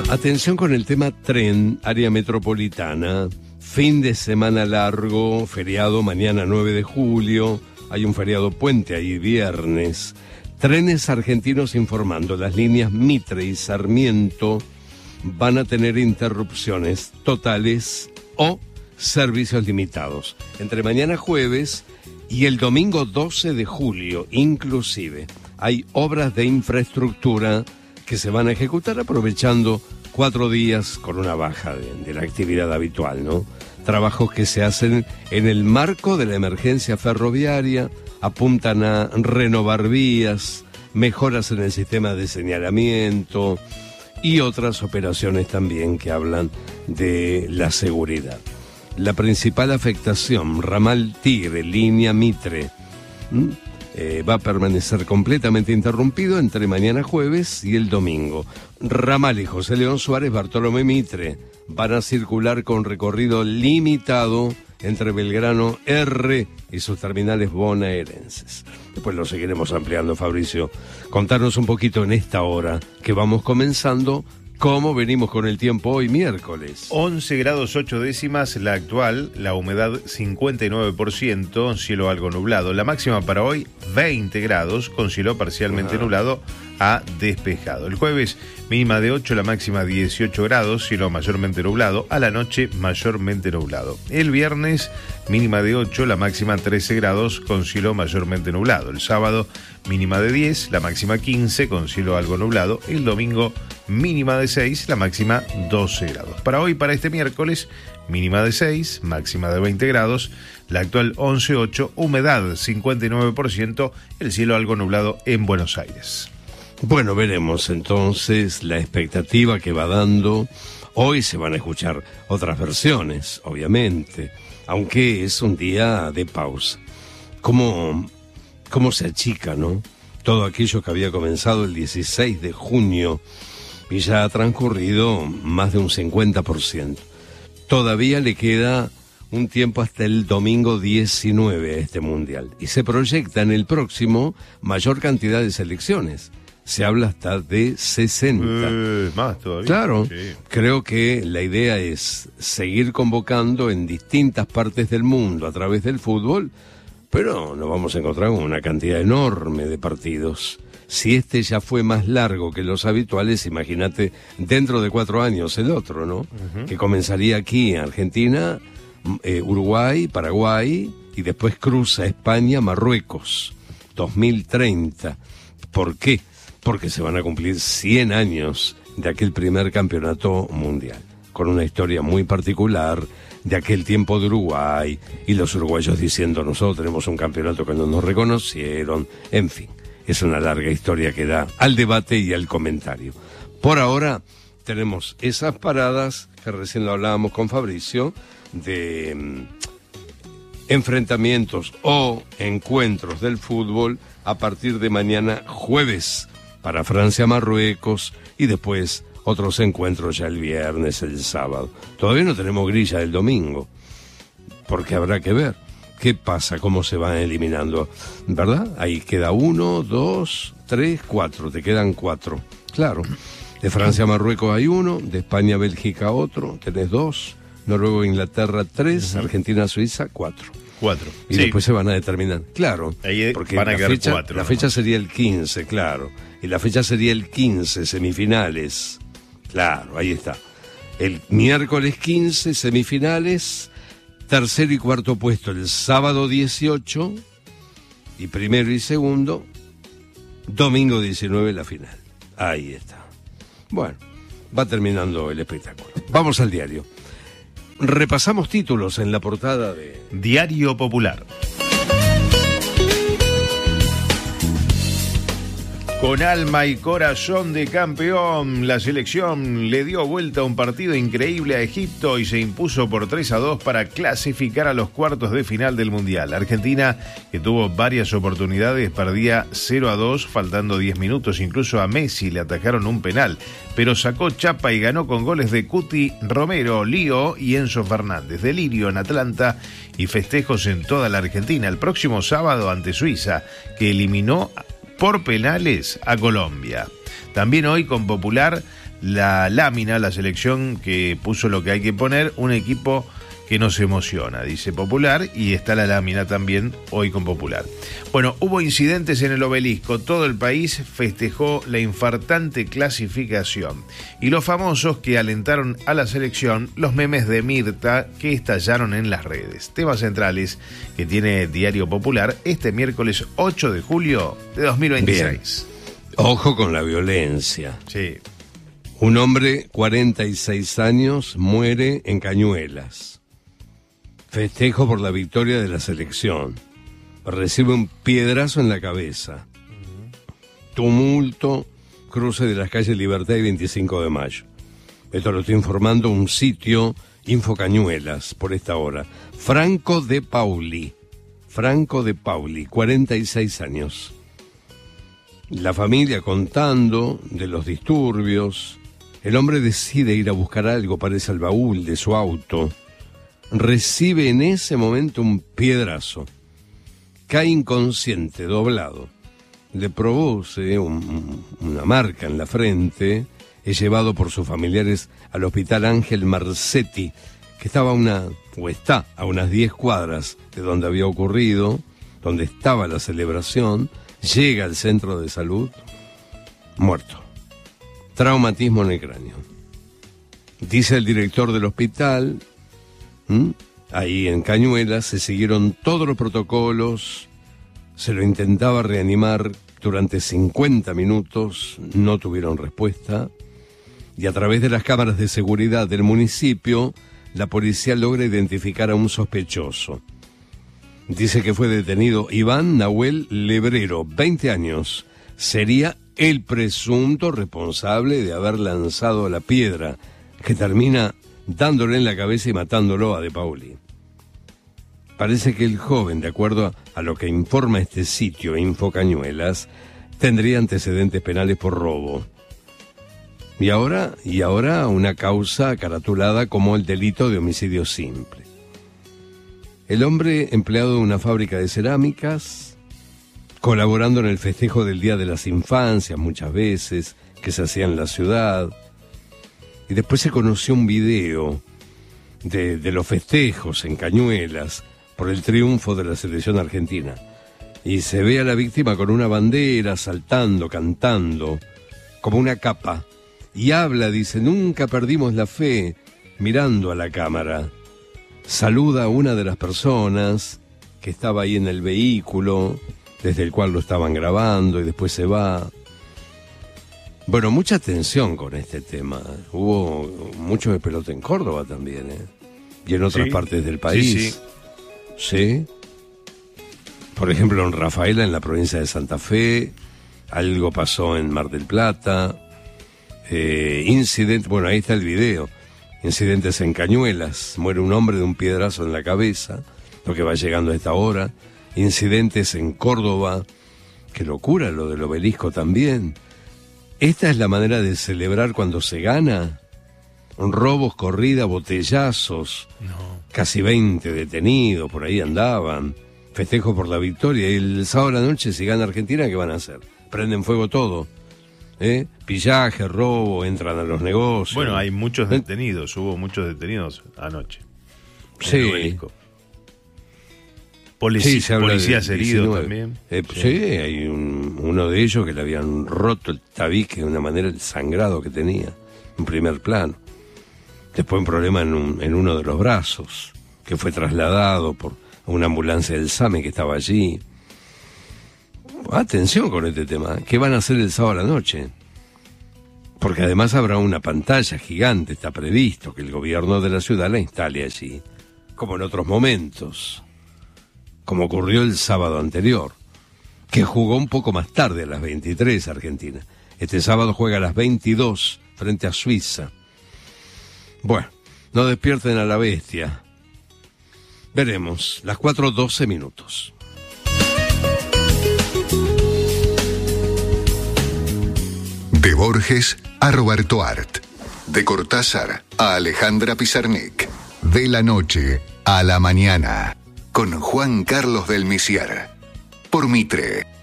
Atención con el tema tren, área metropolitana, fin de semana largo, feriado mañana 9 de julio, hay un feriado puente ahí viernes. Trenes Argentinos informando, las líneas Mitre y Sarmiento van a tener interrupciones totales o servicios limitados entre mañana jueves y el domingo 12 de julio inclusive. Hay obras de infraestructura que se van a ejecutar aprovechando 4 días con una baja de la actividad habitual, ¿no? Trabajos que se hacen en el marco de la emergencia ferroviaria, apuntan a renovar vías, mejoras en el sistema de señalamiento y otras operaciones también que hablan de la seguridad. La principal afectación, ramal Tigre, línea Mitre, va a permanecer completamente interrumpido entre mañana jueves y el domingo. Ramal y José León Suárez, Bartolomé Mitre van a circular con recorrido limitado entre Belgrano R y sus terminales bonaerenses. Después lo seguiremos ampliando, Fabricio. Contanos un poquito en esta hora que vamos comenzando. ¿Cómo venimos con el tiempo hoy miércoles? 11 grados 8 décimas la actual, la humedad 59%, cielo algo nublado. La máxima para hoy 20 grados, con cielo parcialmente nublado a despejado. El jueves mínima de 8, la máxima 18 grados, cielo mayormente nublado. A la noche mayormente nublado. El viernes mínima de 8, la máxima 13 grados, con cielo mayormente nublado. El sábado mínima de 10, la máxima 15, con cielo algo nublado. El domingo mínima de 6, la máxima 12 grados. Para hoy, para este miércoles, mínima de 6, máxima de 20 grados, la actual 11.8, humedad 59%, el cielo algo nublado en Buenos Aires. Bueno, veremos entonces la expectativa que va dando. Hoy se van a escuchar otras versiones, obviamente, aunque es un día de pausa. ¿Cómo se achica, no? Todo aquello que había comenzado el 16 de junio y ya ha transcurrido más de un 50%. Todavía le queda un tiempo hasta el domingo 19 a este mundial. Y se proyecta en el próximo mayor cantidad de selecciones. Se habla hasta de 60. Más todavía. Claro, sí. Creo que la idea es seguir convocando en distintas partes del mundo a través del fútbol, pero nos vamos a encontrar con una cantidad enorme de partidos. Si este ya fue más largo que los habituales, imagínate dentro de 4 años el otro, ¿no? Uh-huh. Que comenzaría aquí en Argentina, Uruguay, Paraguay, y después cruza España, Marruecos, 2030. ¿Por qué? Porque se van a cumplir 100 años de aquel primer campeonato mundial, con una historia muy particular de aquel tiempo de Uruguay, y los uruguayos diciendo, nosotros tenemos un campeonato que no nos reconocieron, en fin. Es una larga historia que da al debate y al comentario. Por ahora tenemos esas paradas, que recién lo hablábamos con Fabricio, de enfrentamientos o encuentros del fútbol a partir de mañana jueves para Francia-Marruecos y después otros encuentros ya el viernes, el sábado. Todavía no tenemos grilla del domingo, porque habrá que ver qué pasa, cómo se van eliminando, ¿verdad? Ahí queda 1, 2, 3, 4, te quedan 4. Claro, de Francia a Marruecos hay 1, de España a Bélgica otro, tenés 2, Noruega, Inglaterra 3, Argentina, Suiza 4. 4. Y después se van a determinar, claro, ahí porque van a quedar 4. La fecha sería el 15, claro, y la fecha sería el 15, semifinales, claro, ahí está. El miércoles 15, semifinales. Tercero y cuarto puesto el sábado 18 y primero y segundo domingo 19 la final. Ahí está. Bueno, va terminando el espectáculo. Vamos al diario. Repasamos títulos en la portada de Diario Popular. Con alma y corazón de campeón, la selección le dio vuelta a un partido increíble a Egipto y se impuso por 3-2 para clasificar a los cuartos de final del Mundial. Argentina, que tuvo varias oportunidades, perdía 0-2, faltando 10 minutos. Incluso a Messi le atajaron un penal, pero sacó chapa y ganó con goles de Cuti, Romero, Lío y Enzo Fernández. Delirio en Atlanta y festejos en toda la Argentina. El próximo sábado ante Suiza, que eliminó por penales a Colombia. También hoy con Popular, la lámina, la selección que puso lo que hay que poner, un equipo que nos emociona, dice Popular, y está la lámina también hoy con Popular. Bueno, hubo incidentes en el Obelisco, todo el país festejó la infartante clasificación y los famosos que alentaron a la selección, los memes de Mirta que estallaron en las redes. Temas centrales que tiene Diario Popular este miércoles 8 de julio de 2026. Bien. Ojo con la violencia. Sí. Un hombre, 46 años, muere en Cañuelas. Festejo por la victoria de la selección. Recibe un piedrazo en la cabeza. Tumulto, cruce de las calles Libertad y 25 de Mayo. Esto lo estoy informando un sitio, Infocañuelas, por esta hora. Franco de Pauli, 46 años. La familia contando de los disturbios. El hombre decide ir a buscar algo, parece al baúl de su auto. Recibe en ese momento un piedrazo. Cae inconsciente, doblado. Le produce una marca en la frente. Es llevado por sus familiares al hospital Ángel Marcetti, que está a unas 10 cuadras de donde había ocurrido, donde estaba la celebración. Llega al centro de salud, muerto. Traumatismo en el cráneo. Dice el director del hospital... Ahí en Cañuelas se siguieron todos los protocolos, se lo intentaba reanimar durante 50 minutos, no tuvieron respuesta, y a través de las cámaras de seguridad del municipio, la policía logra identificar a un sospechoso. Dice que fue detenido Iván Nahuel Lebrero, 20 años, sería el presunto responsable de haber lanzado la piedra, que termina dándole en la cabeza y matándolo a De Pauli. Parece que el joven, de acuerdo a lo que informa este sitio, Infocañuelas, tendría antecedentes penales por robo. Y ahora una causa caratulada como el delito de homicidio simple. El hombre, empleado de una fábrica de cerámicas, colaborando en el festejo del Día de las Infancias muchas veces, que se hacía en la ciudad. Y después se conoció un video de los festejos en Cañuelas por el triunfo de la selección argentina. Y se ve a la víctima con una bandera, saltando, cantando, como una capa. Y habla, dice, nunca perdimos la fe, mirando a la cámara. Saluda a una de las personas que estaba ahí en el vehículo, desde el cual lo estaban grabando, y después se va. Bueno, mucha atención con este tema. Hubo mucho de pelota en Córdoba también, y en otras partes del país. Sí. Por ejemplo, en Rafaela, en la provincia de Santa Fe, algo pasó en Mar del Plata. Incidente, bueno, ahí está el video. Incidentes en Cañuelas. Muere un hombre de un piedrazo en la cabeza, lo que va llegando a esta hora. Incidentes en Córdoba. Qué locura lo del Obelisco también. ¿Esta es la manera de celebrar cuando se gana? Robos, corrida, botellazos. No. Casi 20 detenidos, por ahí andaban. Festejo por la victoria. Y el sábado a la noche, si gana Argentina, ¿qué van a hacer? Prenden fuego todo. Pillaje, robo, entran a los negocios. Bueno, hay muchos detenidos. Hubo muchos detenidos anoche. Sí. Policías heridos también. Sí, hay uno de ellos que le habían roto el tabique de una manera, el sangrado que tenía, en primer plano. Después un problema en uno de los brazos, que fue trasladado por una ambulancia del SAME que estaba allí. Atención con este tema. ¿Qué van a hacer el sábado a la noche? Porque además habrá una pantalla gigante, está previsto que el gobierno de la ciudad la instale allí, como en otros momentos, como ocurrió el sábado anterior, que jugó un poco más tarde, a las 23, Argentina. Este sábado juega a las 22 frente a Suiza. Bueno, no despierten a la bestia. Veremos, las 4:12 minutos. De Borges a Roberto Art. De Cortázar a Alejandra Pizarnik. De la noche a la mañana. Con Juan Carlos del Misier. Por Mitre.